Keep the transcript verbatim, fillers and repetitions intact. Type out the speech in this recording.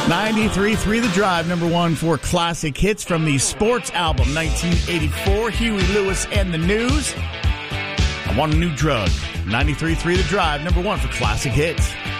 ninety-three point three The Drive, number one for classic hits from the sports album nineteen eighty-four, Huey Lewis and the News. I Want a New Drug. ninety-three point three The Drive, number one for classic hits.